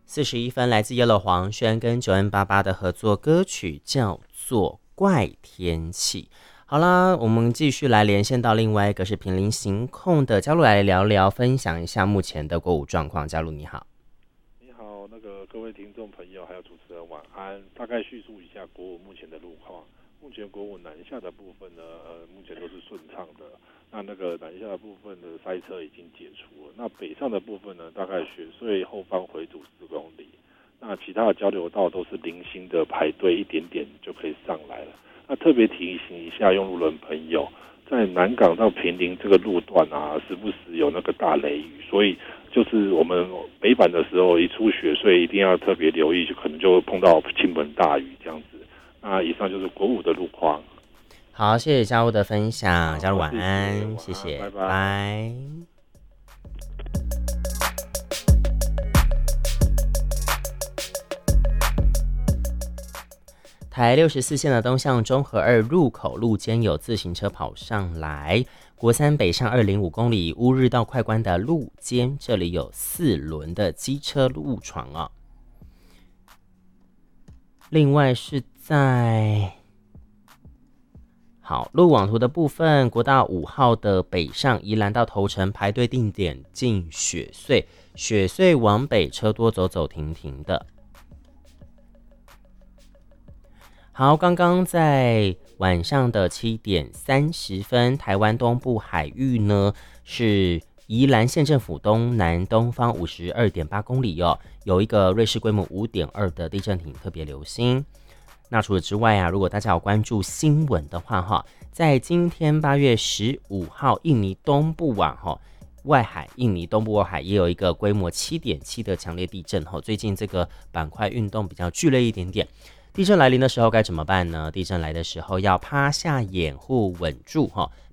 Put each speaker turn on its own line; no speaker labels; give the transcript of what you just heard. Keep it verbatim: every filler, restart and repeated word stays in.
四十一分，来自 Yellow 黄轩跟九 N 八八的合作歌曲叫做《怪天气》。好啦，我们继续来连线到另外一个是平林行控的嘉璐来聊聊，分享一下目前的国五状况。嘉璐你好。
你好，那个各位听众朋友还有主持人晚安。大概叙述一下国五目前的路况。目前国五南下的部分呢，呃，目前都是顺畅的。那那个南下的部分的塞车已经解除了。那北上的部分呢，大概雪隧后方回堵四公里。那其他的交流道都是零星的排队，一点点就可以上来了。那特别提醒一下用路人朋友，在南港到坪林这个路段啊，时不时有那个大雷雨，所以就是我们北返的时候一出雪隧，一定要特别留意，就可能就碰到倾盆大雨这样子。那以上就是国五的路况。
好，谢谢嘉璐的分享，嘉璐晚安，谢谢，拜拜。拜台六十四线的东向中和二入口路间有自行车跑上来，国三北上二零五公里乌日到快关的路间，这里有四轮的机车误闯啊。另外是在好路网图的部分，国道五号的北上宜兰到头城排队定点进雪隧，雪隧往北车多走走停停的。好，刚刚在晚上的七点三十分，台湾东部海域呢是宜兰县政府东南东方五十二点八公里哦，有一个瑞士规模五点二的地震，请特别留心。那除了之外啊，如果大家有关注新闻的话哈，在今天八月十五号，印尼东部啊哈外海，印尼东部外海也有一个规模七点七的强烈地震哈，最近这个板块运动比较剧烈一点点。地震来临的时候该怎么办呢？地震来的时候要趴下掩护稳住哈，